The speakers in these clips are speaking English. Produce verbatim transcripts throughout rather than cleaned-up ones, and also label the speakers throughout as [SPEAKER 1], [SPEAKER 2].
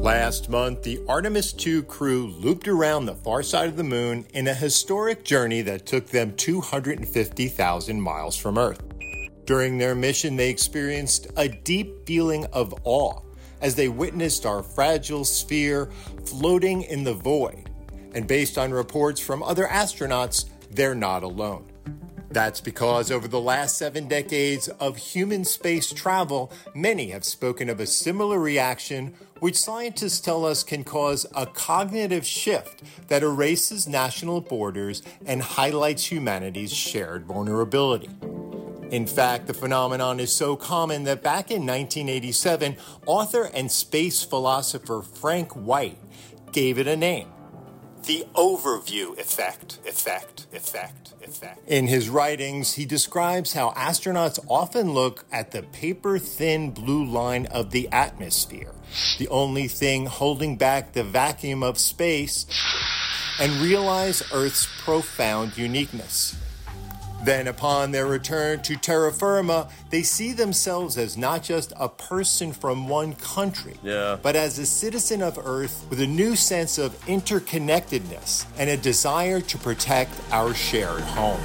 [SPEAKER 1] Last month, the Artemis two crew looped around the far side of the moon in a historic journey that took them two hundred fifty thousand miles from Earth. During their mission, they experienced a deep feeling of awe as they witnessed our fragile sphere floating in the void. And based on reports from other astronauts, they're not alone. That's because over the last seven decades of human space travel, many have spoken of a similar reaction, which scientists tell us can cause a cognitive shift that erases national borders and highlights humanity's shared vulnerability. In fact, the phenomenon is so common that back in nineteen eighty-seven, author and space philosopher Frank White gave it a name. The overview effect, effect, effect, effect. In his writings, he describes how astronauts often look at the paper-thin blue line of the atmosphere, the only thing holding back the vacuum of space, and realize Earth's profound uniqueness. Then, upon their return to terra firma, they see themselves as not just a person from one country,
[SPEAKER 2] yeah.
[SPEAKER 1] but as a citizen of Earth with a new sense of interconnectedness and a desire to protect our shared home.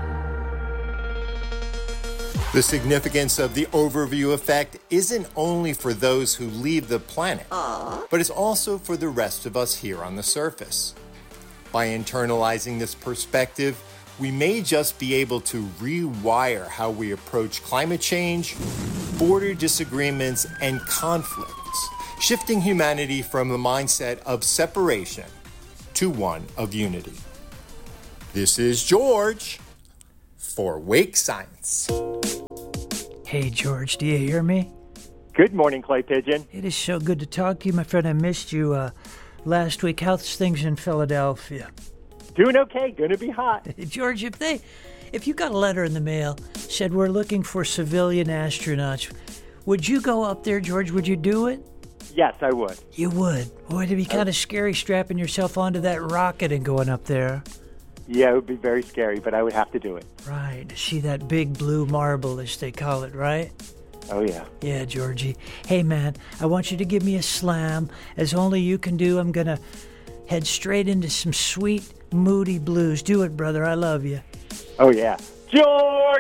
[SPEAKER 1] The significance of the overview effect isn't only for those who leave the planet, Aww. but it's also for the rest of us here on the surface. By internalizing this perspective, we may just be able to rewire how we approach climate change, border disagreements, and conflicts, shifting humanity from the mindset of separation to one of unity. This is George for Wake Science.
[SPEAKER 3] Hey, George, do you hear me?
[SPEAKER 4] Good morning, Clay Pigeon.
[SPEAKER 3] It is so good to talk to you, my friend. I missed you uh, last week. How's things in Philadelphia?
[SPEAKER 4] Doing okay. Going to be hot.
[SPEAKER 3] George, if they, if you got a letter in the mail, said we're looking for civilian astronauts, would you go up there, George? Would you do it?
[SPEAKER 4] Yes, I would.
[SPEAKER 3] You would? Boy, it'd be kind of scary strapping yourself onto that rocket and going up there.
[SPEAKER 4] Yeah, it would be very scary, but I would have to do it.
[SPEAKER 3] Right. See that big blue marble, as they call it, right?
[SPEAKER 4] Oh, yeah.
[SPEAKER 3] Yeah, Georgie. Hey, man, I want you to give me a slam. As only you can do, I'm going to head straight into some sweet, moody blues. Do it, brother. I love you.
[SPEAKER 4] Oh, yeah. George!